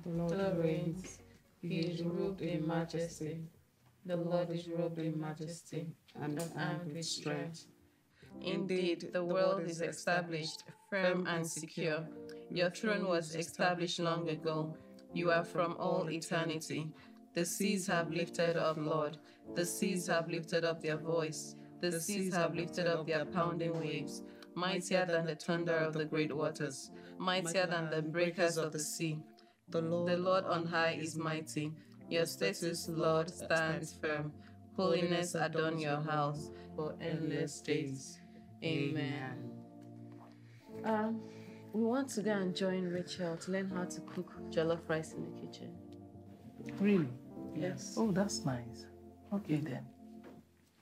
The Lord reigns. He is robed in majesty. The Lord is robed in majesty and armed with strength. Indeed, the world is established, firm and secure. Your throne was established long ago. You are from all eternity. The seas have lifted up, Lord. The seas have lifted up their voice. The seas have lifted up their pounding waves. Mightier than the thunder of the great waters. Mightier than the breakers of the sea. The Lord on high is mighty. Your status, Lord, stands firm. Holiness adorn your house for endless days. Amen. We want to go and join Rachel to learn how to cook jollof rice in the kitchen. Really? Yes. Oh, that's nice. Okay then.